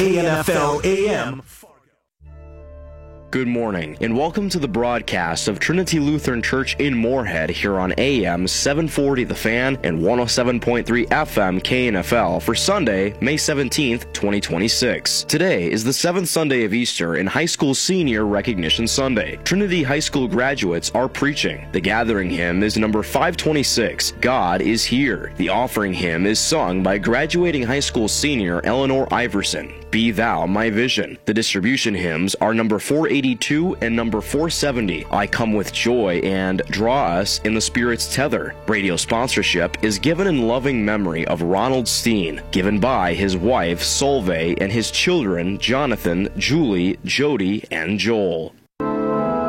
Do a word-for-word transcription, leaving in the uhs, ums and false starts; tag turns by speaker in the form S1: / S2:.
S1: A N F L A M.
S2: Good morning, and welcome to the broadcast of Trinity Lutheran Church in Moorhead here on A M seven forty The Fan and one oh seven point three F M K N F L for Sunday, May seventeenth, twenty twenty-six. Today is the seventh Sunday of Easter and High School Senior Recognition Sunday. Trinity High School graduates are preaching. The gathering hymn is number five twenty-six, God is Here. The offering hymn is sung by graduating high school senior Eleanor Iverson, Be Thou My Vision. The distribution hymns are number four eighty-two and number four seventy, I Come With Joy and Draw Us in the Spirit's Tether. Radio sponsorship is given in loving memory of Ronald Steen, given by his wife Solveig and his children Jonathan, Julie, Jody, and Joel.